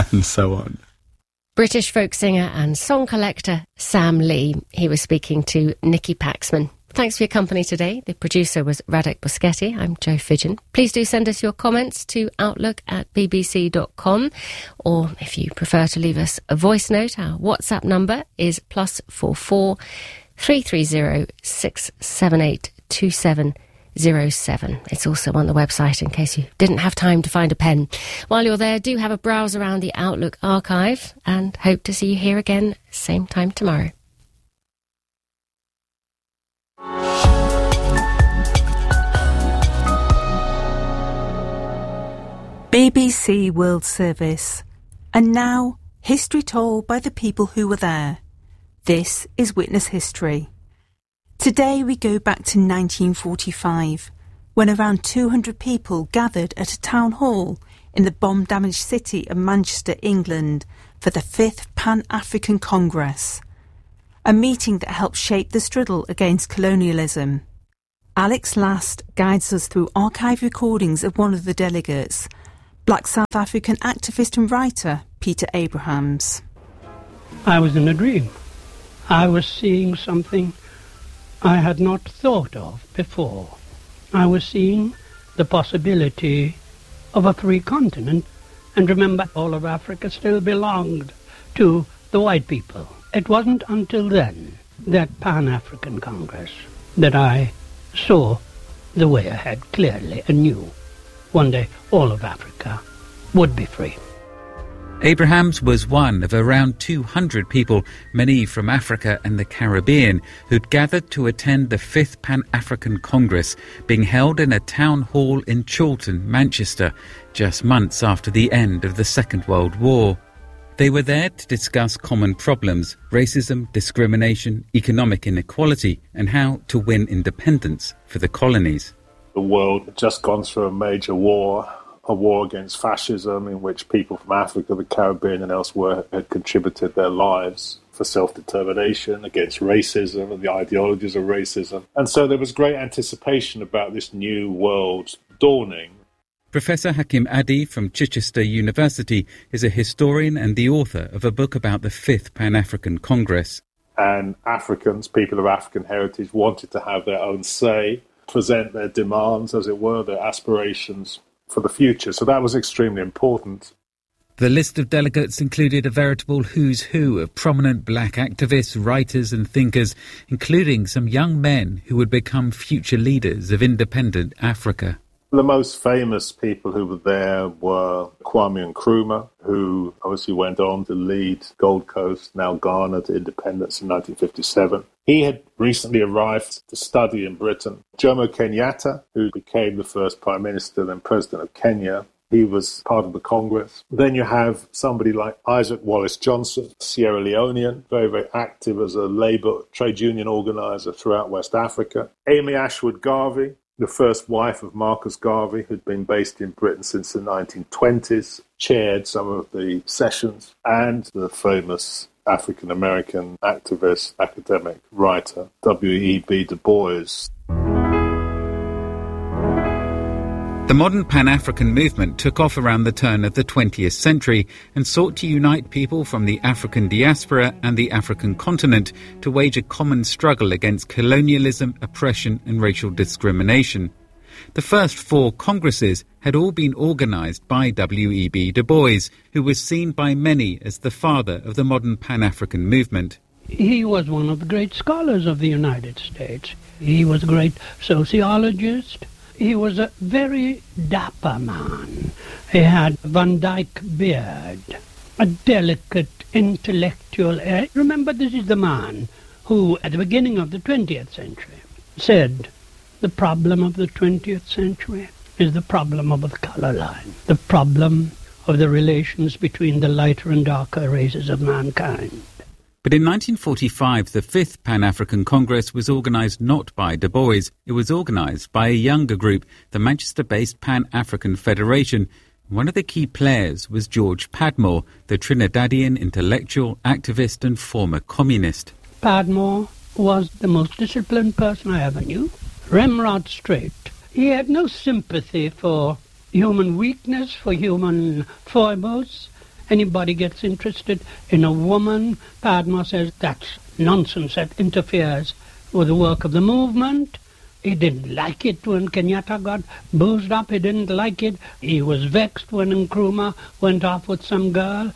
and so on. British folk singer and song collector Sam Lee. He was speaking to Nicky Paxman. Thanks for your company today. The producer was Radek Boschetti. I'm Jo Fidgen. Please do send us your comments to outlook@bbc.com, or if you prefer to leave us a voice note, our WhatsApp number is +44 330 678 2707. It's also on the website in case you didn't have time to find a pen. While you're there, do have a browse around the Outlook archive, and hope to see you here again same time tomorrow. BBC World Service. And now, history told by the people who were there. This is Witness History. Today we go back to 1945, when around 200 people gathered at a town hall in the bomb-damaged city of Manchester, England, for the 5th Pan-African Congress, a meeting that helped shape the struggle against colonialism. Alex Last guides us through archive recordings of one of the delegates, Black South African activist and writer Peter Abrahams. I was in a dream. I was seeing something I had not thought of before. I was seeing the possibility of a free continent, and remember, all of Africa still belonged to the white people. It wasn't until then, that Pan-African Congress, that I saw the way ahead clearly and knew one day all of Africa would be free. Abrahams was one of around 200 people, many from Africa and the Caribbean, who'd gathered to attend the 5th Pan-African Congress, being held in a town hall in Chorlton, Manchester, just months after the end of the Second World War. They were there to discuss common problems: racism, discrimination, economic inequality, and how to win independence for the colonies. The world had just gone through a major war, a war against fascism, in which people from Africa, the Caribbean and elsewhere had contributed their lives for self-determination, against racism and the ideologies of racism. And so there was great anticipation about this new world dawning. Professor Hakim Adi from Chichester University is a historian and the author of a book about the 5th Pan-African Congress. And Africans, people of African heritage, wanted to have their own say, present their demands, as it were, their aspirations for the future. So that was extremely important. The list of delegates included a veritable who's who of prominent black activists, writers and thinkers, including some young men who would become future leaders of independent Africa. The most famous people who were there were Kwame Nkrumah, who obviously went on to lead Gold Coast, now Ghana, to independence in 1957. He had recently arrived to study in Britain. Jomo Kenyatta, who became the first Prime Minister, then President of Kenya, he was part of the Congress. Then you have somebody like Isaac Wallace Johnson, Sierra Leonean, very, very active as a labour trade union organiser throughout West Africa. Amy Ashwood Garvey, the first wife of Marcus Garvey, who'd been based in Britain since the 1920s, chaired some of the sessions, and the famous African-American activist, academic, writer, W.E.B. Du Bois. The modern Pan-African movement took off around the turn of the 20th century and sought to unite people from the African diaspora and the African continent to wage a common struggle against colonialism, oppression and racial discrimination. The first 4 congresses had all been organised by W.E.B. Du Bois, who was seen by many as the father of the modern Pan-African movement. He was one of the great scholars of the United States. He was a great sociologist. He was a very dapper man. He had Van Dyke beard, a delicate intellectual air. Remember, this is the man who, at the beginning of the 20th century, said the problem of the 20th century is the problem of the colour line, the problem of the relations between the lighter and darker races of mankind. But in 1945, the 5th Pan-African Congress was organised not by Du Bois. It was organised by a younger group, the Manchester-based Pan-African Federation. One of the key players was George Padmore, the Trinidadian intellectual, activist and former communist. Padmore was the most disciplined person I ever knew. Ramrod straight. He had no sympathy for human weakness, for human foibles. anybody gets interested in a woman, Padma says that's nonsense, that interferes with the work of the movement. He didn't like it when Kenyatta got boozed up. He didn't like it. He was vexed when Nkrumah went off with some girl.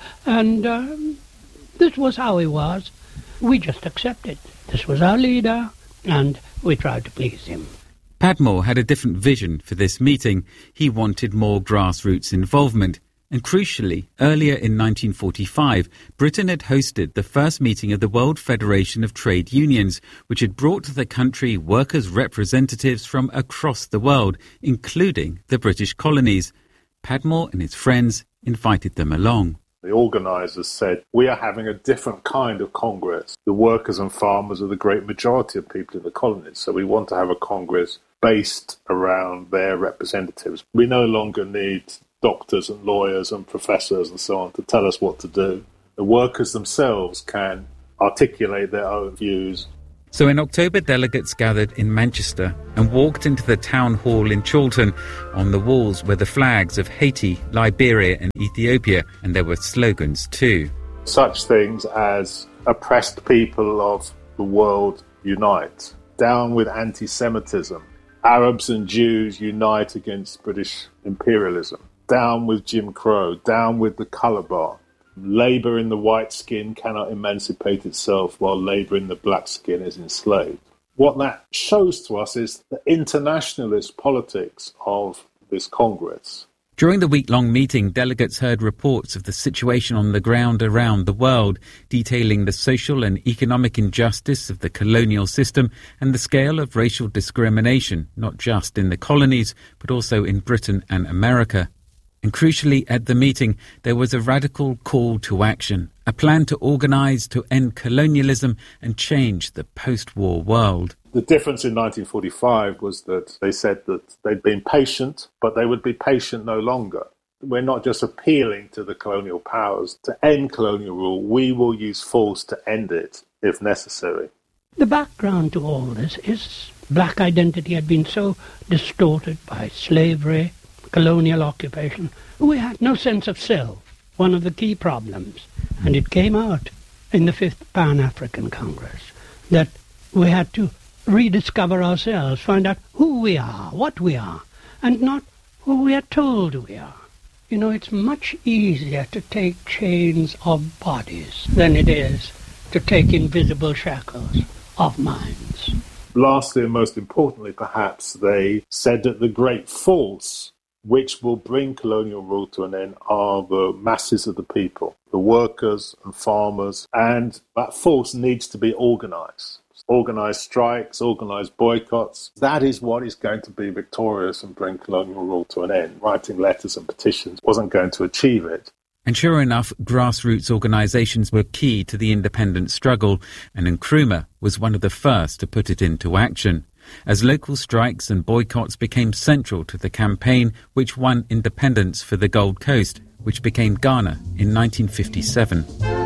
And this was how he was. We just accepted. This was our leader, and we tried to please him. Padmore had a different vision for this meeting. He wanted more grassroots involvement. And crucially, earlier in 1945, Britain had hosted the first meeting of the World Federation of Trade Unions, which had brought to the country workers' representatives from across the world, including the British colonies. Padmore and his friends invited them along. The organisers said, we are having a different kind of Congress. The workers and farmers are the great majority of people in the colonies, so we want to have a Congress based around their representatives. We no longer need doctors and lawyers and professors and so on to tell us what to do. The workers themselves can articulate their own views. So in October, delegates gathered in Manchester and walked into the town hall in Chorlton. On the walls were the flags of Haiti, Liberia and Ethiopia, and there were slogans too. Such things as oppressed people of the world unite, down with anti-Semitism, Arabs and Jews unite against British imperialism, down with Jim Crow, down with the colour bar. Labour in the white skin cannot emancipate itself while labour in the black skin is enslaved. What that shows to us is the internationalist politics of this Congress. During the week-long meeting, delegates heard reports of the situation on the ground around the world, detailing the social and economic injustice of the colonial system and the scale of racial discrimination, not just in the colonies, but also in Britain and America. And crucially, at the meeting, there was a radical call to action, a plan to organise to end colonialism and change the post-war world. The difference in 1945 was that they said that they'd been patient, but they would be patient no longer. We're not just appealing to the colonial powers to end colonial rule, we will use force to end it if necessary. The background to all this is black identity had been so distorted by slavery, colonial occupation. We had no sense of self, one of the key problems. And it came out in the 5th Pan-African Congress that we had to rediscover ourselves, find out who we are, what we are, and not who we are told we are. You know, it's much easier to take chains of bodies than it is to take invisible shackles of minds. Lastly, and most importantly perhaps, they said that the great force which will bring colonial rule to an end are the masses of the people, the workers and farmers, and that force needs to be organised. Organised strikes, organised boycotts. That is what is going to be victorious and bring colonial rule to an end. Writing letters and petitions wasn't going to achieve it. And sure enough, grassroots organisations were key to the independence struggle, and Nkrumah was one of the first to put it into action, as local strikes and boycotts became central to the campaign which won independence for the Gold Coast, which became Ghana in 1957.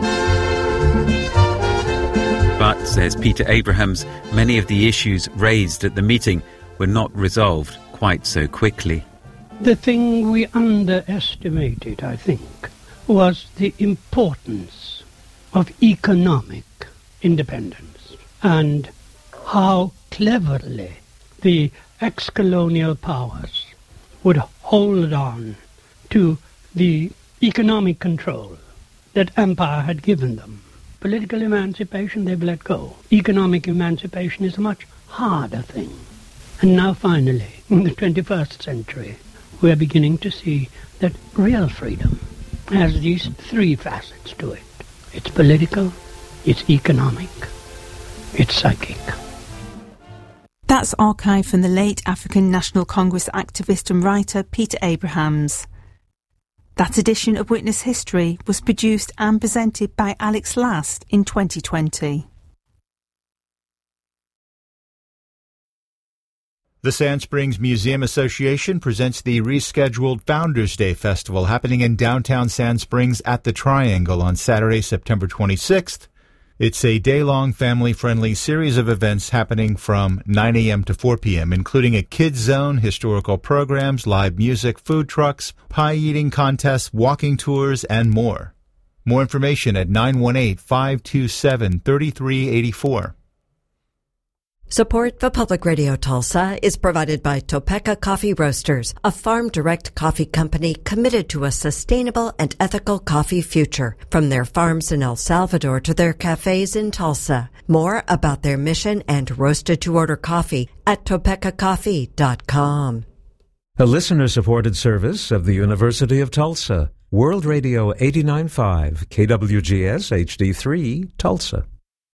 But, says Peter Abrahams, many of the issues raised at the meeting were not resolved quite so quickly. The thing we underestimated, I think, was the importance of economic independence and how cleverly the ex-colonial powers would hold on to the economic control that empire had given them. Political emancipation they've let go. Economic emancipation is a much harder thing. And now finally, in the 21st century, we are beginning to see that real freedom has these three facets to it. It's political, it's economic, it's psychic. That's archive from the late African National Congress activist and writer Peter Abrahams. That edition of Witness History was produced and presented by Alex Last in 2020. The Sand Springs Museum Association presents the rescheduled Founders Day Festival happening in downtown Sand Springs at the Triangle on Saturday, September 26th. It's a day-long family-friendly series of events happening from 9 a.m. to 4 p.m., including a kids zone, historical programs, live music, food trucks, pie-eating contests, walking tours, and more. More information at 918-527-3384. Support for Public Radio Tulsa is provided by Topeka Coffee Roasters, a farm-direct coffee company committed to a sustainable and ethical coffee future. From their farms in El Salvador to their cafes in Tulsa. More about their mission and roasted-to-order coffee at topekacoffee.com. A listener-supported service of the University of Tulsa. World Radio 89.5, KWGS HD3, Tulsa.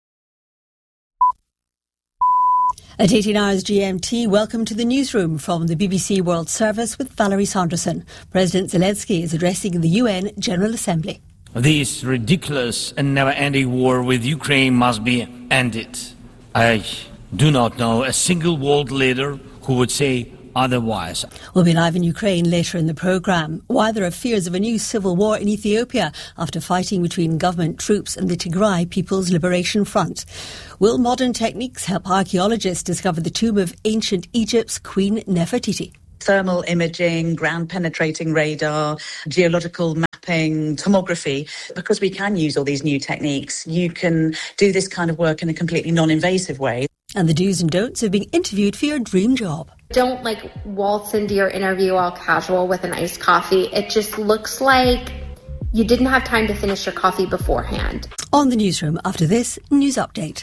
At 18 hours GMT, welcome to the newsroom from the BBC World Service with Valerie Sanderson. President Zelensky is addressing the UN General Assembly. This ridiculous and never-ending war with Ukraine must be ended. I do not know a single world leader who would say otherwise. We'll be live in Ukraine later in the programme. Why there are fears of a new civil war in Ethiopia after fighting between government troops and the Tigray People's Liberation Front. Will modern techniques help archaeologists discover the tomb of ancient Egypt's Queen Nefertiti? Thermal imaging, ground-penetrating radar, geological mapping, tomography. Because we can use all these new techniques, you can do this kind of work in a completely non-invasive way. And the do's and don'ts of being interviewed for your dream job. Don't waltz into your interview all casual with an iced coffee. It just looks like you didn't have time to finish your coffee beforehand. On the newsroom after this news update.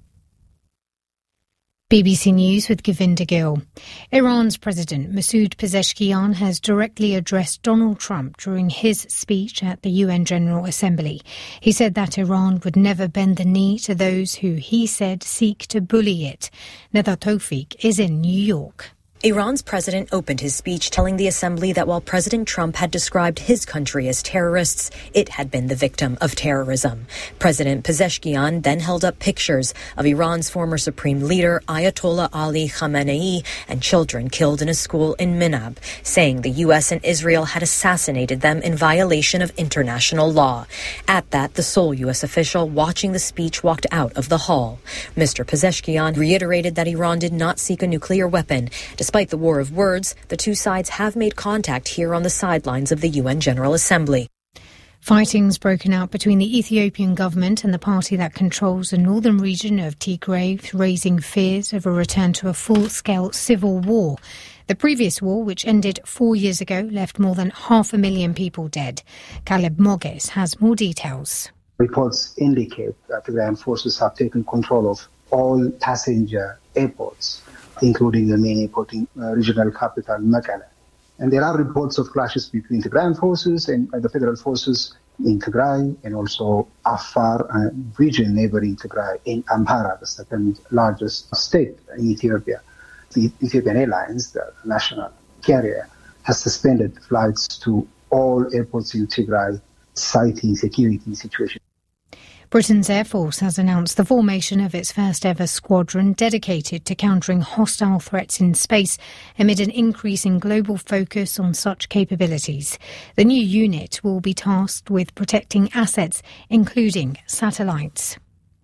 BBC News with Govinda Gill. Iran's President Masoud Pezeshkian has directly addressed Donald Trump during his speech at the UN General Assembly. He said that Iran would never bend the knee to those who he said seek to bully it. Neda Tawfiq is in New York. Iran's president opened his speech telling the assembly that while President Trump had described his country as terrorists, it had been the victim of terrorism. President Pezeshkian then held up pictures of Iran's former supreme leader Ayatollah Ali Khamenei and children killed in a school in Minab, saying the U.S. and Israel had assassinated them in violation of international law. At that, the sole U.S. official watching the speech walked out of the hall. Mr. Pezeshkian reiterated that Iran did not seek a nuclear weapon. Despite the war of words, the two sides have made contact here on the sidelines of the UN General Assembly. Fighting's broken out between the Ethiopian government and the party that controls the northern region of Tigray, raising fears of a return to a full-scale civil war. The previous war, which ended 4 years ago, left more than 500,000 people dead. Caleb Moges has more details. Reports indicate that the Tigrayan forces have taken control of all passenger airports, including the main airport in regional capital, Mekelle. And there are reports of clashes between Tigrayan forces and the federal forces in Tigray and also Afar region neighboring Tigray in Amhara, the second largest state in Ethiopia. The Ethiopian Airlines, the national carrier, has suspended flights to all airports in Tigray, citing security situation. Britain's Air Force has announced the formation of its first-ever squadron dedicated to countering hostile threats in space amid an increase in global focus on such capabilities. The new unit will be tasked with protecting assets, including satellites.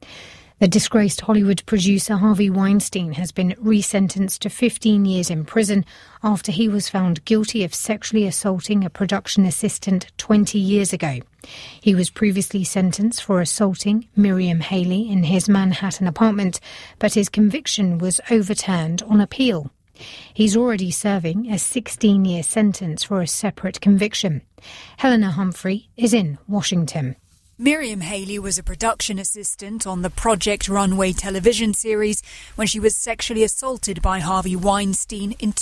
The disgraced Hollywood producer Harvey Weinstein has been resentenced to 15 years in prison after he was found guilty of sexually assaulting a production assistant 20 years ago. He was previously sentenced for assaulting Miriam Haley in his Manhattan apartment, but his conviction was overturned on appeal. He's already serving a 16-year sentence for a separate conviction. Helena Humphrey is in Washington. Miriam Haley was a production assistant on the Project Runway television series when she was sexually assaulted by Harvey Weinstein in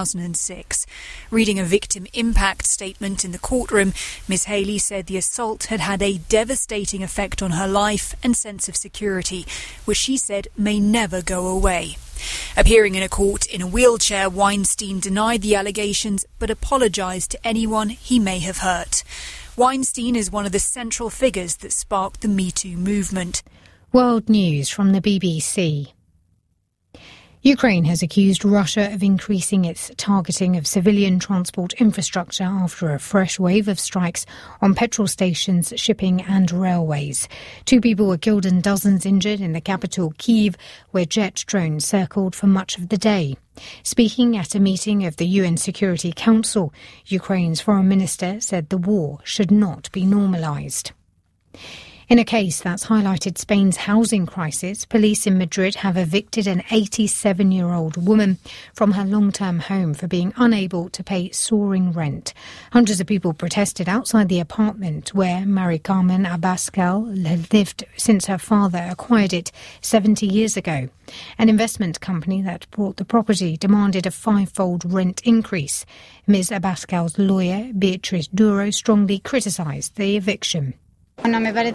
2006. Reading a victim impact statement in the courtroom, Ms. Haley said the assault had had a devastating effect on her life and sense of security, which she said may never go away. Appearing in a court in a wheelchair, Weinstein denied the allegations but apologised to anyone he may have hurt. Weinstein is one of the central figures that sparked the Me Too movement. World News from the BBC. Ukraine has accused Russia of increasing its targeting of civilian transport infrastructure after a fresh wave of strikes on petrol stations, shipping and railways. 2 people were killed and dozens injured in the capital, Kyiv, where jet drones circled for much of the day. Speaking at a meeting of the UN Security Council, Ukraine's foreign minister said the war should not be normalised. In a case that's highlighted Spain's housing crisis, police in Madrid have evicted an 87-year-old woman from her long-term home for being unable to pay soaring rent. Hundreds of people protested outside the apartment where Mari Carmen Abascal had lived since her father acquired it 70 years ago. An investment company that bought the property demanded a 5-fold rent increase. Ms. Abascal's lawyer, Beatriz Duro, strongly criticised the eviction. I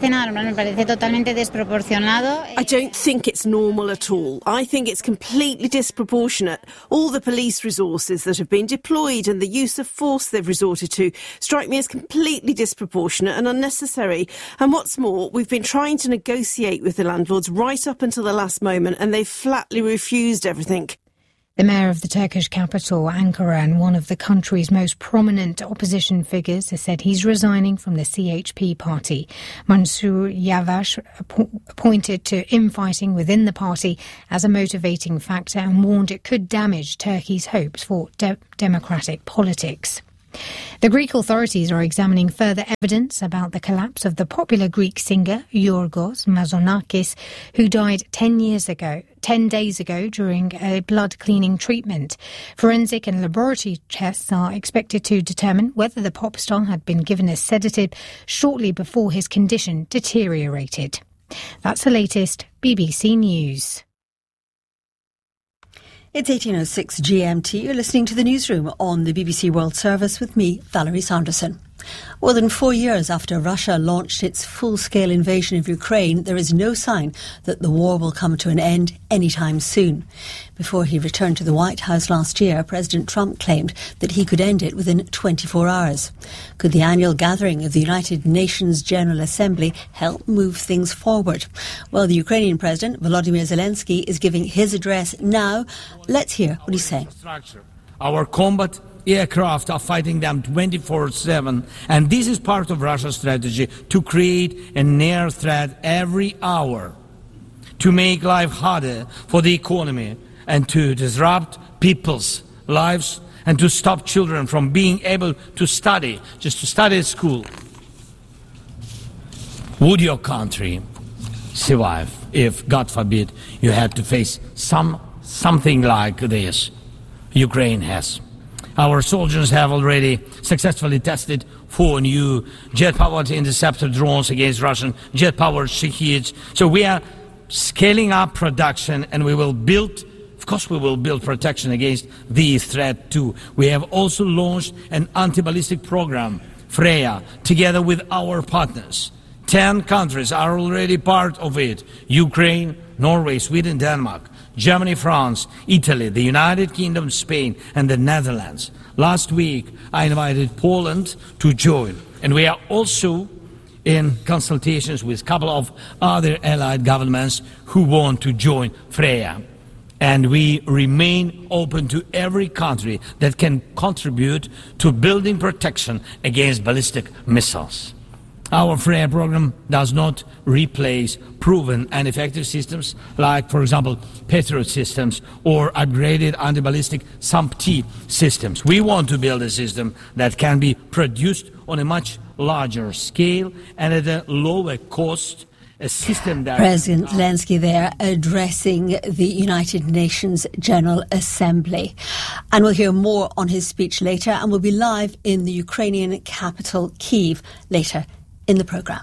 don't think it's normal at all. I think it's completely disproportionate. All the police resources that have been deployed and the use of force they've resorted to strike me as completely disproportionate and unnecessary. And what's more, we've been trying to negotiate with the landlords right up until the last moment and they've flatly refused everything. The mayor of the Turkish capital, Ankara, and one of the country's most prominent opposition figures, has said he's resigning from the CHP party. Mansur Yavaş pointed to infighting within the party as a motivating factor and warned it could damage Turkey's hopes for democratic politics. The Greek authorities are examining further evidence about the collapse of the popular Greek singer Yorgos Mazonakis, who died 10 days ago during a blood-cleaning treatment. Forensic and laboratory tests are expected to determine whether the pop star had been given a sedative shortly before his condition deteriorated. That's the latest BBC News. It's 18:06 GMT. You're listening to the newsroom on the BBC World Service with me, Valerie Sanderson. More than 4 years after Russia launched its full-scale invasion of Ukraine, there is no sign that the war will come to an end anytime soon. Before he returned to the White House last year, President Trump claimed that he could end it within 24 hours. Could the annual gathering of the United Nations General Assembly help move things forward? Well, the Ukrainian President, Volodymyr Zelensky, is giving his address now. Let's hear what he's saying. Our combat aircraft are fighting them 24/7, and this is part of Russia's strategy to create an air threat every hour, to make life harder for the economy and to disrupt people's lives and to stop children from being able to study, just to study at school. Would your country survive if, God forbid, you had to face something like this Ukraine has? Our soldiers have already successfully tested 4 new jet-powered interceptor drones against Russian jet-powered Shahed. So we are scaling up production, and we will build protection against the threat too. We have also launched an anti-ballistic program, Freya, together with our partners. 10 countries are already part of it: Ukraine, Norway, Sweden, Denmark, Germany, France, Italy, the United Kingdom, Spain, and the Netherlands. Last week, I invited Poland to join, and we are also in consultations with a couple of other allied governments who want to join Freya. And we remain open to every country that can contribute to building protection against ballistic missiles. Our Freya program does not replace proven and effective systems like, for example, Patriot systems or upgraded anti-ballistic SAMP-T systems. We want to build a system that can be produced on a much larger scale and at a lower cost. A system that President Zelensky there addressing the United Nations General Assembly. And we'll hear more on his speech later, and we'll be live in the Ukrainian capital, Kyiv, later in the programme.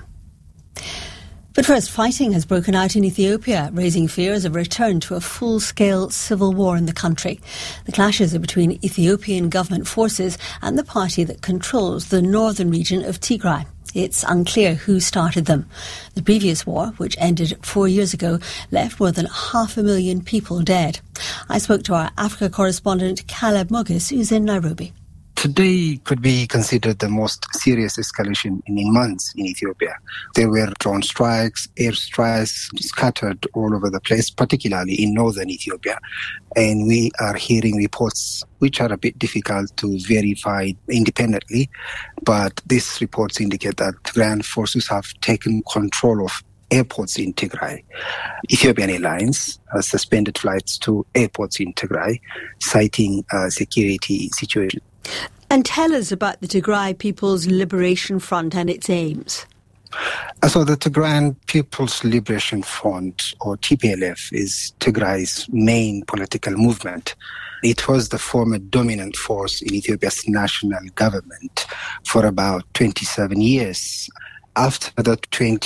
But first, fighting has broken out in Ethiopia, raising fears of a return to a full-scale civil war in the country. The clashes are between Ethiopian government forces and the party that controls the northern region of Tigray. It's unclear who started them. The previous war, which ended 4 years ago, left more than 500,000 people dead. I spoke to our Africa correspondent Caleb Mogis, who's in Nairobi. Today could be considered the most serious escalation in months in Ethiopia. There were drone strikes, air strikes scattered all over the place, particularly in northern Ethiopia. And we are hearing reports which are a bit difficult to verify independently, but these reports indicate that Tigrayan forces have taken control of airports in Tigray. Ethiopian Airlines has suspended flights to airports in Tigray, citing a security situation. And tell us about the Tigray People's Liberation Front and its aims. So the Tigrayan People's Liberation Front, or TPLF, is Tigray's main political movement. It was the former dominant force in Ethiopia's national government for about 27 years. After the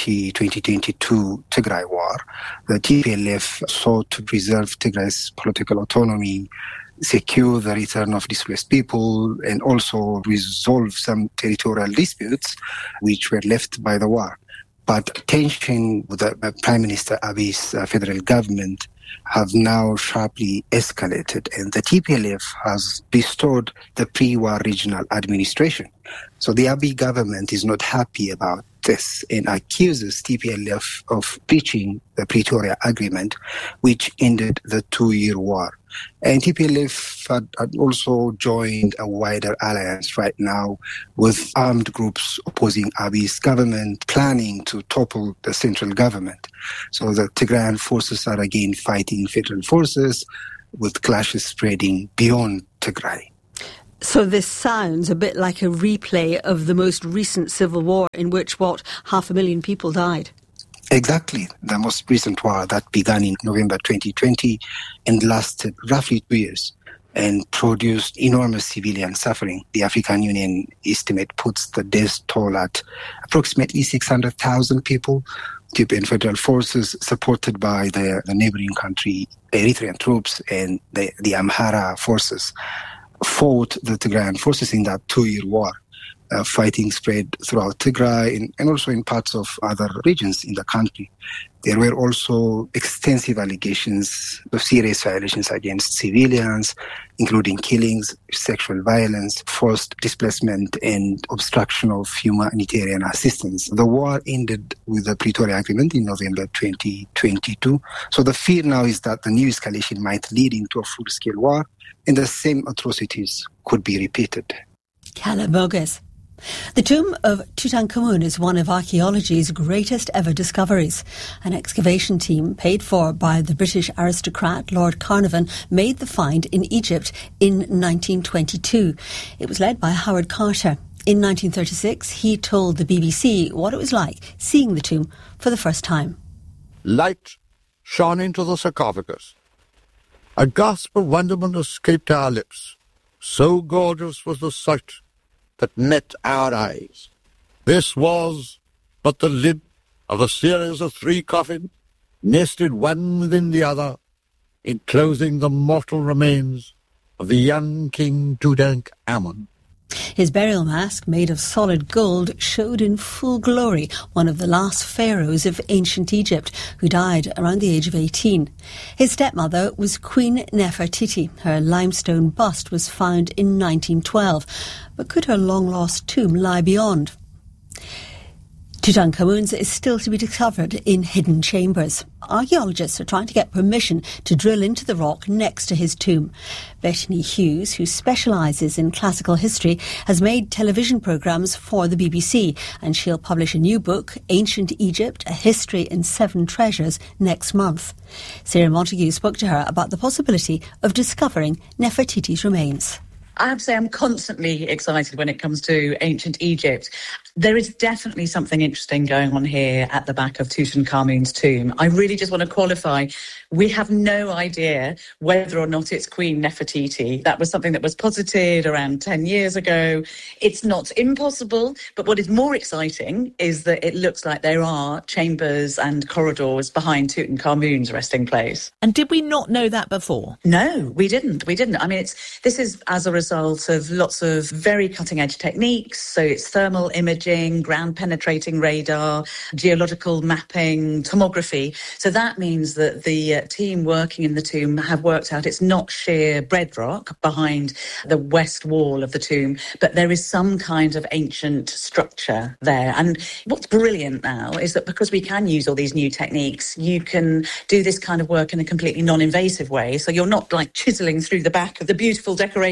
2022 Tigray War, the TPLF sought to preserve Tigray's political autonomy, secure the return of displaced people, and also resolve some territorial disputes which were left by the war. But tension with the Prime Minister Abiy's federal government have now sharply escalated, and the TPLF has restored the pre-war regional administration. So the Abiy government is not happy about this and accuses TPLF of breaching the Pretoria Agreement, which ended the 2-year war. And TPLF had also joined a wider alliance right now with armed groups opposing Abiy's government, planning to topple the central government. So the Tigrayan forces are again fighting federal forces, with clashes spreading beyond Tigray. So this sounds a bit like a replay of the most recent civil war in which, 500,000 people died? Exactly. The most recent war that began in November 2020 and lasted roughly 2 years and produced enormous civilian suffering. The African Union estimate puts the death toll at approximately 600,000 people. Ethiopian federal forces, supported by the neighboring country, Eritrean troops, and the Amhara forces, fought the Tigrayan forces in that 2-year war. Fighting spread throughout Tigray and also in parts of other regions in the country. There were also extensive allegations of serious violations against civilians, including killings, sexual violence, forced displacement, and obstruction of humanitarian assistance. The war ended with the Pretoria Agreement in November 2022. So the fear now is that the new escalation might lead into a full-scale war, and the same atrocities could be repeated. Caleb Bogus. The tomb of Tutankhamun is one of archaeology's greatest ever discoveries. An excavation team paid for by the British aristocrat Lord Carnarvon made the find in Egypt in 1922. It was led by Howard Carter. In 1936, he told the BBC what it was like seeing the tomb for the first time. Light shone into the sarcophagus. A gasp of wonderment escaped our lips. So gorgeous was the sight that met our eyes. This was but the lid of a series of 3 coffins, nested one within the other, enclosing the mortal remains of the young King Tutankhamun. His burial mask, made of solid gold, showed in full glory one of the last pharaohs of ancient Egypt, who died around the age of 18. His stepmother was Queen Nefertiti. Her limestone bust was found in 1912. But could her long-lost tomb lie beyond? Tutankhamun's is still to be discovered in hidden chambers. Archaeologists are trying to get permission to drill into the rock next to his tomb. Bettany Hughes, who specialises in classical history, has made television programmes for the BBC, and she'll publish a new book, Ancient Egypt, A History in 7 Treasures, next month. Sarah Montague spoke to her about the possibility of discovering Nefertiti's remains. I have to say I'm constantly excited when it comes to ancient Egypt. There is definitely something interesting going on here at the back of Tutankhamun's tomb. I really just want to qualify. We have no idea whether or not it's Queen Nefertiti. That was something that was posited around 10 years ago. It's not impossible, but what is more exciting is that it looks like there are chambers and corridors behind Tutankhamun's resting place. And did we not know that before? No, we didn't. I mean, this is as a result of lots of very cutting-edge techniques. So it's thermal imaging, ground-penetrating radar, geological mapping, tomography. So that means that the team working in the tomb have worked out it's not sheer bedrock behind the west wall of the tomb, but there is some kind of ancient structure there. And what's brilliant now is that because we can use all these new techniques, you can do this kind of work in a completely non-invasive way. So you're not like chiseling through the back of the beautiful decorations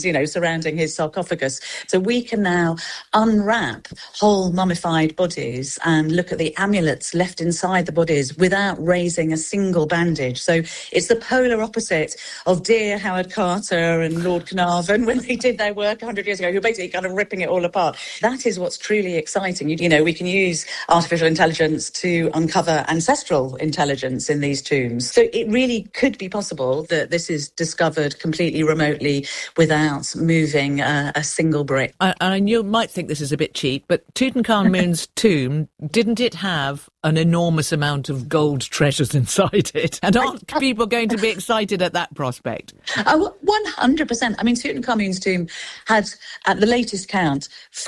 bands, surrounding his sarcophagus. So we can now unwrap whole mummified bodies and look at the amulets left inside the bodies without raising a single bandage. So it's the polar opposite of dear Howard Carter and Lord Carnarvon when they did their work 100 years ago, who were basically kind of ripping it all apart. That is what's truly exciting. We can use artificial intelligence to uncover ancestral intelligence in these tombs. So it really could be possible that this is discovered completely remotely without moving a single brick. And you might think this is a bit cheap, but Tutankhamun's tomb, didn't it have an enormous amount of gold treasures inside it? And aren't people going to be excited at that prospect? 100%. I mean, Tutankhamun's tomb had, at the latest count,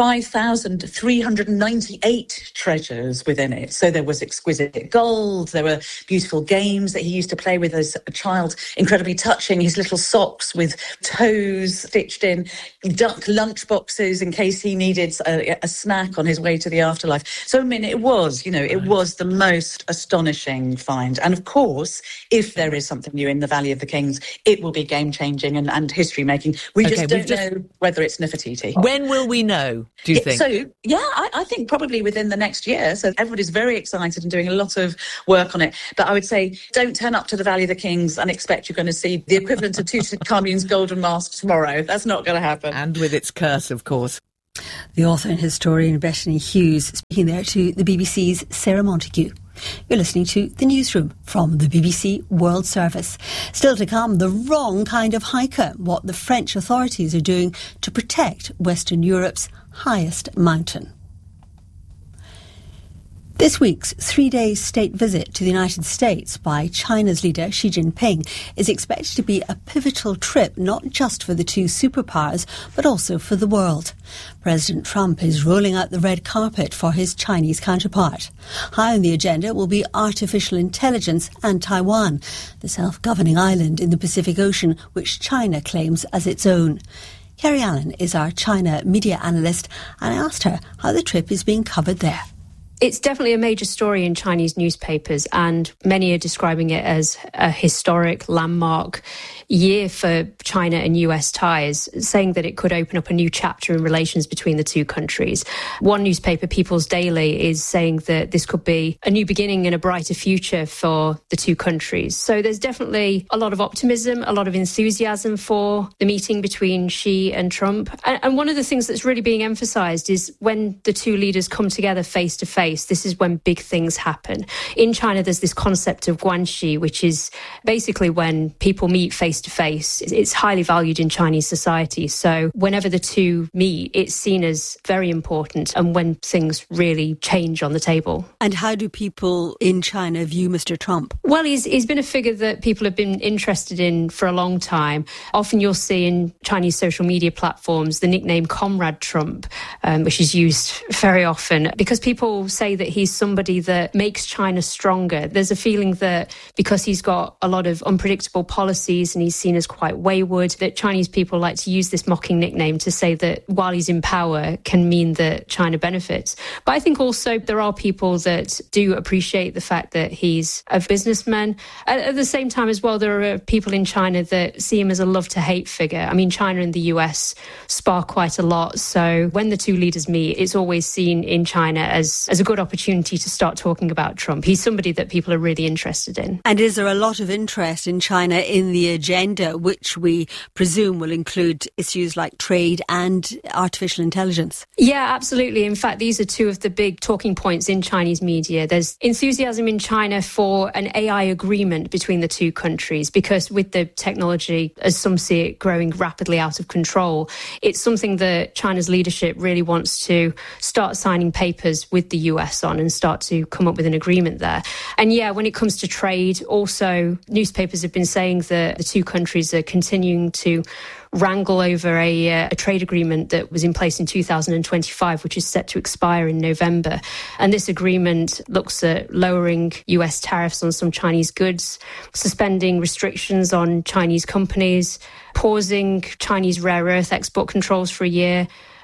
5,398 treasures within it. So there was exquisite gold, there were beautiful games that he used to play with as a child, incredibly touching, his little socks with toes stitched in, duck lunch boxes in case he needed a snack on his way to the afterlife. So, I mean, it was the most astonishing find. And of course, if there is something new in the Valley of the Kings, it will be game-changing and history-making. We just don't know whether it's Nefertiti. When will we know, do you think? So, I think probably within the next year. So everybody's very excited and doing a lot of work on it. But I would say, don't turn up to the Valley of the Kings and expect you're going to see the equivalent of Tutankhamun's golden mask tomorrow. That's not going to happen. And with its curse, of course. The author and historian Bethany Hughes speaking there to the BBC's Sarah Montague. You're listening to The Newsroom from the BBC World Service. Still to come, the wrong kind of hiker, what the French authorities are doing to protect Western Europe's highest mountain. This week's 3-day state visit to the United States by China's leader Xi Jinping is expected to be a pivotal trip not just for the two superpowers but also for the world. President Trump is rolling out the red carpet for his Chinese counterpart. High on the agenda will be artificial intelligence and Taiwan, the self-governing island in the Pacific Ocean which China claims as its own. Kerry Allen is our China media analyst and I asked her how the trip is being covered there. It's definitely a major story in Chinese newspapers, and many are describing it as a historic landmark year for China and US ties, saying that it could open up a new chapter in relations between the two countries. One newspaper, People's Daily, is saying that this could be a new beginning and a brighter future for the two countries. So there's definitely a lot of optimism, a lot of enthusiasm for the meeting between Xi and Trump. And one of the things that's really being emphasised is when the two leaders come together face to face, this is when big things happen. In China, there's this concept of guanxi, which is basically when people meet face to face. It's highly valued in Chinese society. So whenever the two meet, it's seen as very important and when things really change on the table. And how do people in China view Mr. Trump? Well, he's been a figure that people have been interested in for a long time. Often you'll see in Chinese social media platforms the nickname Comrade Trump, which is used very often because people say that he's somebody that makes China stronger. There's a feeling that because he's got a lot of unpredictable policies and he's seen as quite wayward, that Chinese people like to use this mocking nickname to say that while he's in power can mean that China benefits. But I think also there are people that do appreciate the fact that he's a businessman. At the same time as well, there are people in China that see him as a love-to-hate figure. I mean, China and the US spar quite a lot. So when the two leaders meet, it's always seen in China as a good opportunity to start talking about Trump. He's somebody that people are really interested in. And is there a lot of interest in China in the agenda, which we presume will include issues like trade and artificial intelligence? Yeah, absolutely. In fact, these are two of the big talking points in Chinese media. There's enthusiasm in China for an AI agreement between the two countries because with the technology, as some see it, growing rapidly out of control, it's something that China's leadership really wants to start signing papers with the US on and start to come up with an agreement there. And yeah, when it comes to trade, also newspapers have been saying that the two countries are continuing to wrangle over a trade agreement that was in place in 2025, which is set to expire in November. And this agreement looks at lowering US tariffs on some Chinese goods, suspending restrictions on Chinese companies, pausing Chinese rare earth export controls for a year,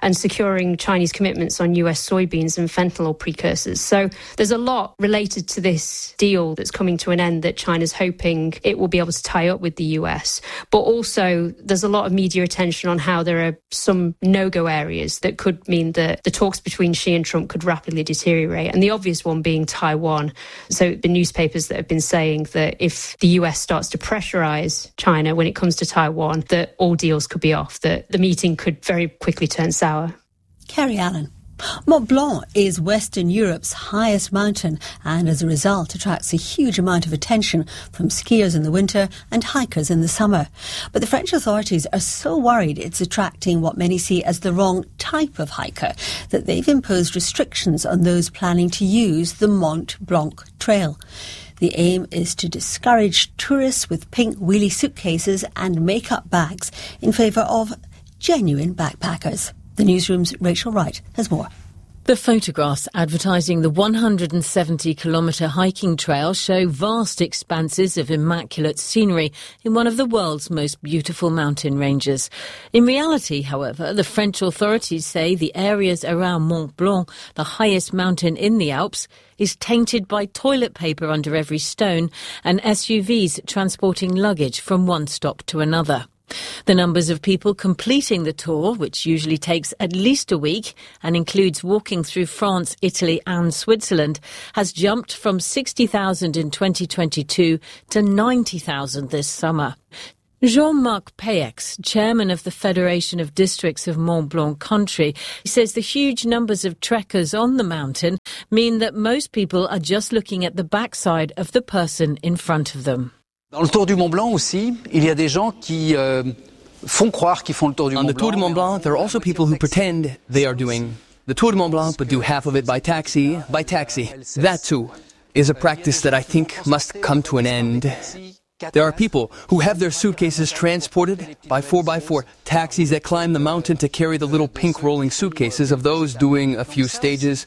and securing Chinese commitments on US soybeans and fentanyl precursors. So there's a lot related to this deal that's coming to an end that China's hoping it will be able to tie up with the US. But also there's a lot of media attention on how there are some no-go areas that could mean that the talks between Xi and Trump could rapidly deteriorate. And the obvious one being Taiwan. So the newspapers that have been saying that if the US starts to pressurize China when it comes to Taiwan, that all deals could be off, that the meeting could very quickly turn sour. Kerry Allen. Mont Blanc is Western Europe's highest mountain and as a result attracts a huge amount of attention from skiers in the winter and hikers in the summer. But the French authorities are so worried it's attracting what many see as the wrong type of hiker that they've imposed restrictions on those planning to use the Mont Blanc Trail. The aim is to discourage tourists with pink wheelie suitcases and make-up bags in favour of genuine backpackers. The newsroom's Rachel Wright has more. The photographs advertising the 170-kilometre hiking trail show vast expanses of immaculate scenery in one of the world's most beautiful mountain ranges. In reality, however, the French authorities say the areas around Mont Blanc, the highest mountain in the Alps, is tainted by toilet paper under every stone and SUVs transporting luggage from one stop to another. The numbers of people completing the tour, which usually takes at least a week and includes walking through France, Italy and Switzerland, has jumped from 60,000 in 2022 to 90,000 this summer. Jean-Marc Payex, chairman of the Federation of Districts of Mont Blanc Country, says the huge numbers of trekkers on the mountain mean that most people are just looking at the backside of the person in front of them. Dans le Tour du Mont Blanc aussi, il y a des gens qui font croire qu'ils font le Tour du Mont Blanc. On the Tour du Mont Blanc, there are also people who pretend they are doing the Tour du Mont Blanc, but do half of it by taxi. That too is a practice that I think must come to an end. There are people who have their suitcases transported by 4x4 taxis that climb the mountain to carry the little pink rolling suitcases of those doing a few stages.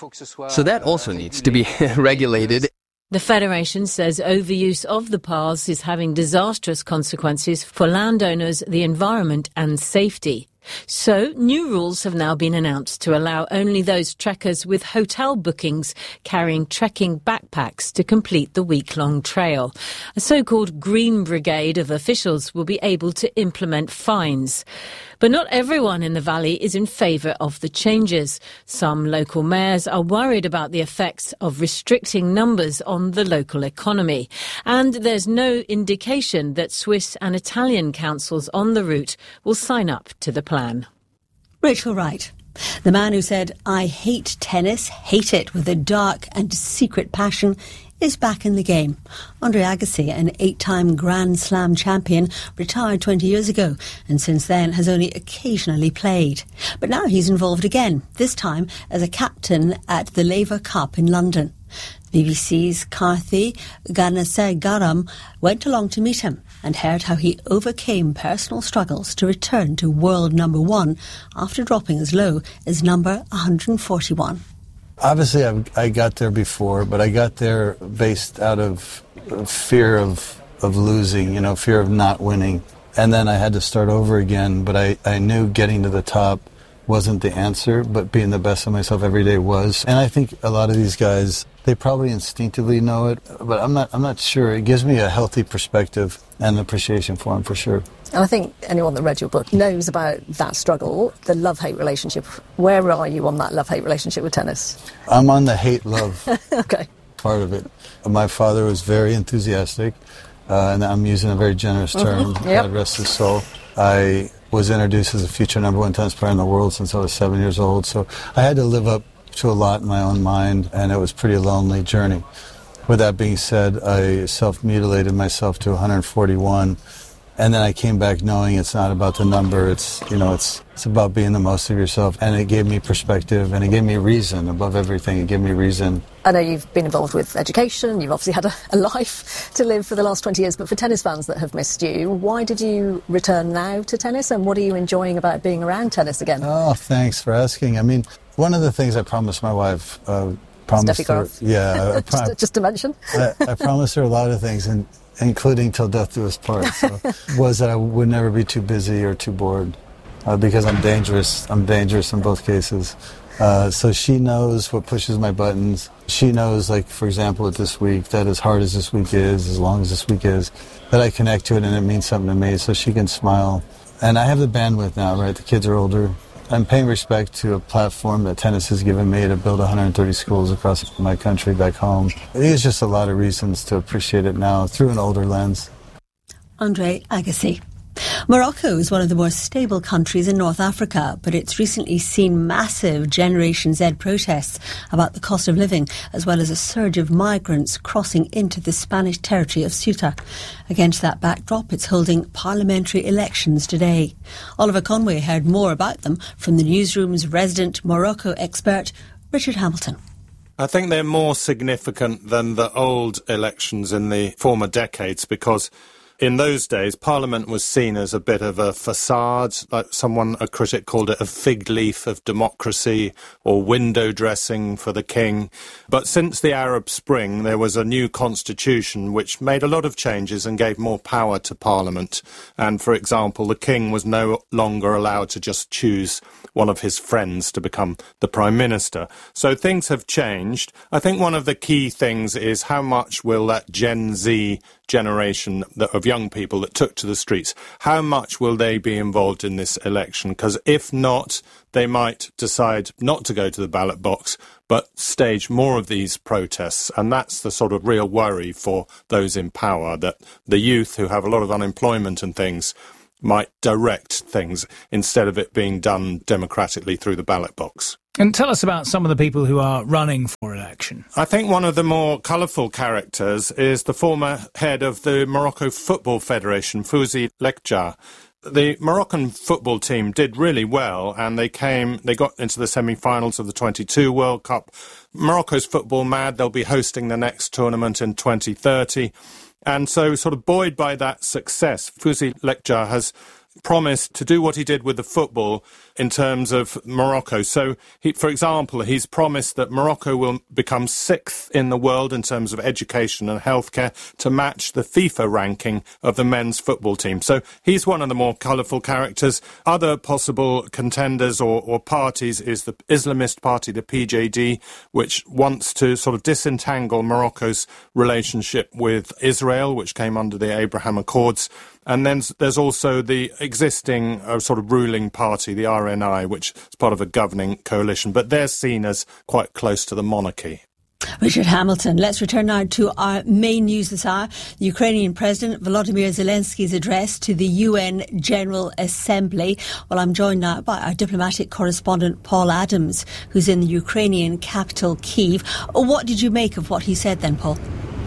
So that also needs to be regulated. The Federation says overuse of the paths is having disastrous consequences for landowners, the environment and safety. So, new rules have now been announced to allow only those trekkers with hotel bookings carrying trekking backpacks to complete the week-long trail. A so-called Green Brigade of officials will be able to implement fines. But not everyone in the valley is in favour of the changes. Some local mayors are worried about the effects of restricting numbers on the local economy. And there's no indication that Swiss and Italian councils on the route will sign up to the plan. Rachel Wright. The man who said, "I hate tennis, hate it with a dark and secret passion," is back in the game. Andre Agassi, an 8-time Grand Slam champion, retired 20 years ago and since then has only occasionally played. But now he's involved again, this time as a captain at the Laver Cup in London. BBC's Karthi Gnanasegaram went along to meet him and heard how he overcame personal struggles to return to world number one after dropping as low as number 141. Obviously, I got there before, but I got there based out of fear of losing, fear of not winning. And then I had to start over again, but I knew getting to the top wasn't the answer, but being the best of myself every day was. And I think a lot of these guys, they probably instinctively know it, but I'm not sure. It gives me a healthy perspective and appreciation for them, for sure. And I think anyone that read your book knows about that struggle, the love-hate relationship. Where are you on that love-hate relationship with tennis? I'm on the hate-love okay. part of it. My father was very enthusiastic, and I'm using a very generous term, God rest his soul. I was introduced as a future number one tennis player in the world since I was 7 years old, so I had to live up to a lot in my own mind, and it was a pretty lonely journey. With that being said, I self-mutilated myself to 141, and then I came back knowing it's not about the number, it's about being the most of yourself, and it gave me perspective, and it gave me reason above everything. It gave me reason. I know you've been involved with education, you've obviously had a life to live for the last 20 years, but for tennis fans that have missed you, why did you return now to tennis, and what are you enjoying about being around tennis again? Oh, thanks for asking. I mean, one of the things I promised my wife, just to mention. I promised her a lot of things, including till death do us part, was that I would never be too busy or too bored. because I'm dangerous. I'm dangerous in both cases. So she knows what pushes my buttons. She knows, like, for example, with this week, that as hard as this week is, as long as this week is, that I connect to it and it means something to me, so she can smile. And I have the bandwidth now, right? The kids are older. I'm paying respect to a platform that tennis has given me to build 130 schools across my country back home. There's just a lot of reasons to appreciate it now through an older lens. Andre Agassi. Morocco is one of the more stable countries in North Africa, but it's recently seen massive Generation Z protests about the cost of living, as well as a surge of migrants crossing into the Spanish territory of Ceuta. Against that backdrop, it's holding parliamentary elections today. Oliver Conway heard more about them from the newsroom's resident Morocco expert, Richard Hamilton. I think they're more significant than the old elections in the former decades because in those days, Parliament was seen as a bit of a facade, like a critic called it a fig leaf of democracy or window dressing for the king. But since the Arab Spring, there was a new constitution which made a lot of changes and gave more power to Parliament. And, for example, the king was no longer allowed to just choose one of his friends to become the Prime Minister. So things have changed. I think one of the key things is how much will that Gen Z generation of young people that took to the streets, how much will they be involved in this election? Because if not, they might decide not to go to the ballot box, but stage more of these protests. And that's the sort of real worry for those in power, that the youth who have a lot of unemployment and things might direct things instead of it being done democratically through the ballot box. And tell us about some of the people who are running for election. I think one of the more colourful characters is the former head of the Morocco Football Federation, Fouzi Lekdja. The Moroccan football team did really well, and they got into the semi-finals of the 22 World Cup. Morocco's football mad. They'll be hosting the next tournament in 2030. And so, sort of buoyed by that success, Fouzi Lekdja has promised to do what he did with the football in terms of Morocco. So, for example, he's promised that Morocco will become 6th in the world in terms of education and healthcare to match the FIFA ranking of the men's football team. So he's one of the more colourful characters. Other possible contenders or parties is the Islamist party, the PJD, which wants to sort of disentangle Morocco's relationship with Israel, which came under the Abraham Accords. And then there's also the existing sort of ruling party, the RNI, which is part of a governing coalition, but they're seen as quite close to the monarchy. Richard Hamilton. Let's return now to our main news this hour. The Ukrainian President Volodymyr Zelensky's address to the UN General Assembly. Well, I'm joined now by our diplomatic correspondent Paul Adams, who's in the Ukrainian capital, Kyiv. What did you make of what he said then, Paul?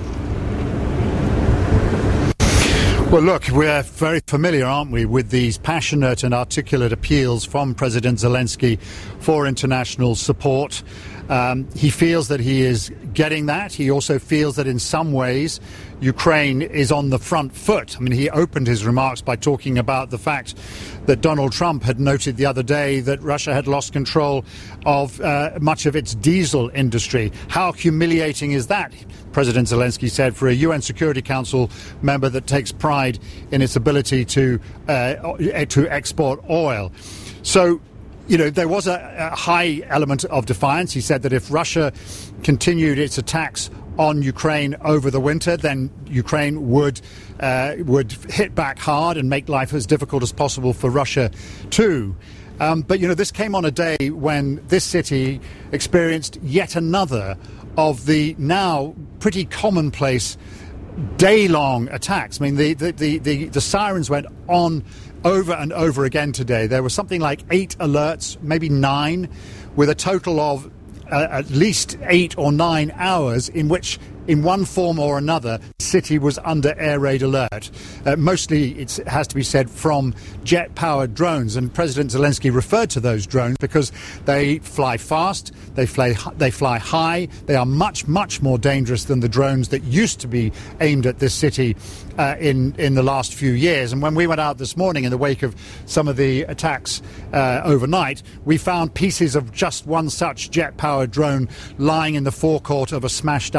Well, look, we're very familiar, aren't we, with these passionate and articulate appeals from President Zelensky for international support. He feels that he is getting that. He also feels that in some ways Ukraine is on the front foot. I mean, he opened his remarks by talking about the fact that Donald Trump had noted the other day that Russia had lost control of much of its diesel industry. How humiliating is that, President Zelensky said, for a UN Security Council member that takes pride in its ability to export oil. So, you know, there was a high element of defiance. He said that if Russia continued its attacks on Ukraine over the winter, then Ukraine would hit back hard and make life as difficult as possible for Russia too. But, you know, this came on a day when this city experienced yet another of the now pretty commonplace day-long attacks. I mean, the sirens went on over and over again today. There was something like 8 alerts, maybe 9, with a total of at least 8 or 9 hours in which, in one form or another, the city was under air raid alert. Mostly, it has to be said, from jet-powered drones. And President Zelensky referred to those drones because they fly fast, they fly high, they are much, much more dangerous than the drones that used to be aimed at this city in the last few years. And when we went out this morning in the wake of some of the attacks overnight, we found pieces of just one such jet-powered drone lying in the forecourt of a smashed-up petrol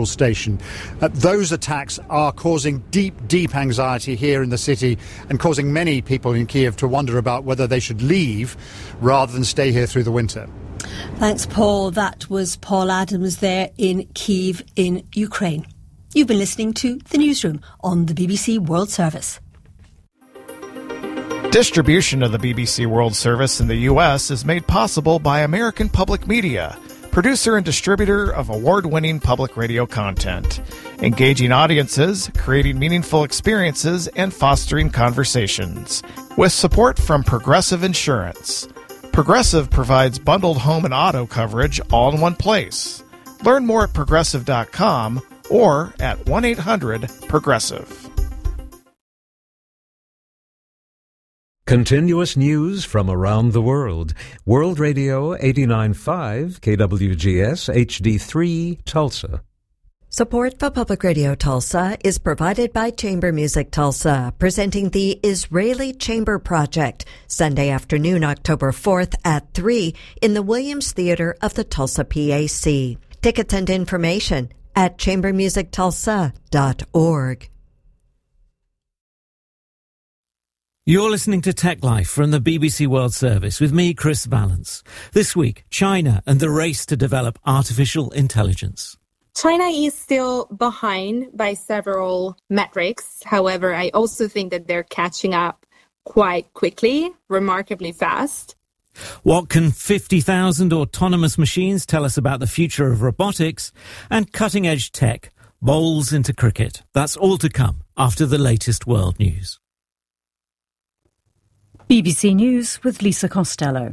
petrol station. Those attacks are causing deep anxiety here in the city and causing many people in Kiev to wonder about whether they should leave rather than stay here through the winter. Thanks, Paul. That was Paul Adams there in Kyiv in Ukraine. You've been listening to The Newsroom on the BBC World Service. Distribution of the BBC World Service in the U.S. is made possible by American Public Media, producer and distributor of award-winning public radio content, engaging audiences, creating meaningful experiences, and fostering conversations. With support from Progressive Insurance. Progressive provides bundled home and auto coverage all in one place. Learn more at progressive.com or at 1-800-PROGRESSIVE. Continuous news from around the world. World Radio 89.5 KWGS HD3 Tulsa. Support for Public Radio Tulsa is provided by Chamber Music Tulsa, presenting the Israeli Chamber Project, Sunday afternoon, October 4th at 3 in the Williams Theater of the Tulsa PAC. Tickets and information at chambermusictulsa.org. You're listening to Tech Life from the BBC World Service with me, Chris Valence. This week, China and the race to develop artificial intelligence. China is still behind by several metrics. However, I also think that they're catching up quite quickly, remarkably fast. What can 50,000 autonomous machines tell us about the future of robotics? And cutting-edge tech bowls into cricket. That's all to come after the latest world news. BBC News with Lisa Costello.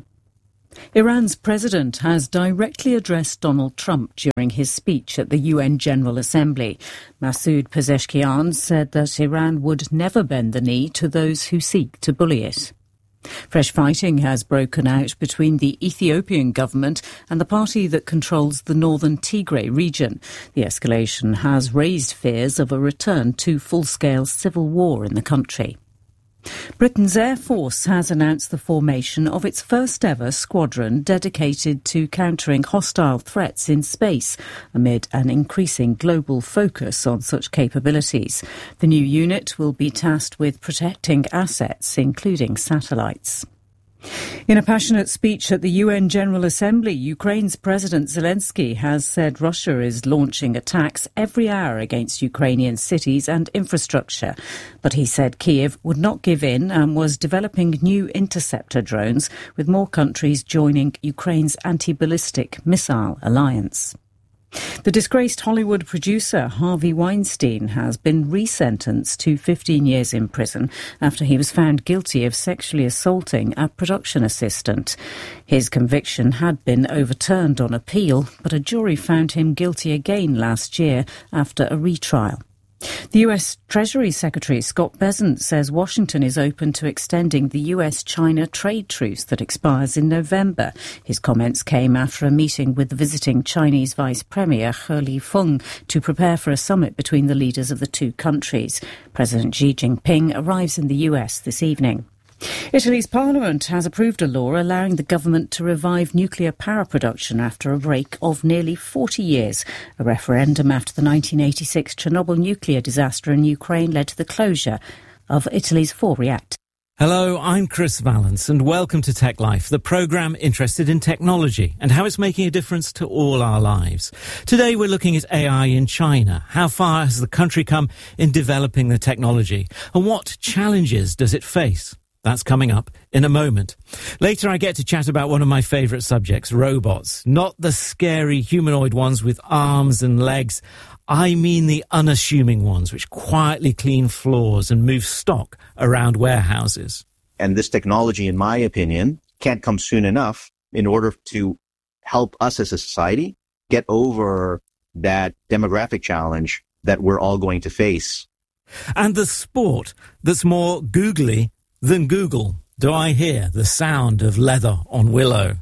Iran's president has directly addressed Donald Trump during his speech at the UN General Assembly. Masoud Pezeshkian said that Iran would never bend the knee to those who seek to bully it. Fresh fighting has broken out between the Ethiopian government and the party that controls the northern Tigray region. The escalation has raised fears of a return to full-scale civil war in the country. Britain's Air Force has announced the formation of its first-ever squadron dedicated to countering hostile threats in space, amid an increasing global focus on such capabilities. The new unit will be tasked with protecting assets, including satellites. In a passionate speech at the UN General Assembly, Ukraine's President Zelensky has said Russia is launching attacks every hour against Ukrainian cities and infrastructure. But he said Kyiv would not give in and was developing new interceptor drones, with more countries joining Ukraine's anti-ballistic missile alliance. The disgraced Hollywood producer Harvey Weinstein has been resentenced to 15 years in prison after he was found guilty of sexually assaulting a production assistant. His conviction had been overturned on appeal, but a jury found him guilty again last year after a retrial. The US Treasury Secretary Scott Bessent says Washington is open to extending the US-China trade truce that expires in November. His comments came after a meeting with the visiting Chinese Vice Premier He Lifeng to prepare for a summit between the leaders of the two countries. President Xi Jinping arrives in the US this evening. Italy's parliament has approved a law allowing the government to revive nuclear power production after a break of nearly 40 years. A referendum after the 1986 Chernobyl nuclear disaster in Ukraine led to the closure of Italy's 4 reactors. Hello, I'm Chris Valence and welcome to Tech Life, the programme interested in technology and how it's making a difference to all our lives. Today we're looking at AI in China. How far has the country come in developing the technology? And what challenges does it face? That's coming up in a moment. Later, I get to chat about one of my favourite subjects, robots. Not the scary humanoid ones with arms and legs. I mean the unassuming ones which quietly clean floors and move stock around warehouses. And this technology, in my opinion, can't come soon enough in order to help us as a society get over that demographic challenge that we're all going to face. And the sport that's more googly than Google. Do I hear the sound of leather on willow?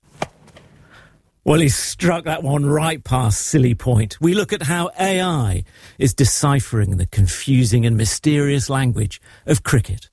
Well, he struck that one right past silly point. We look at how AI is deciphering the confusing and mysterious language of cricket.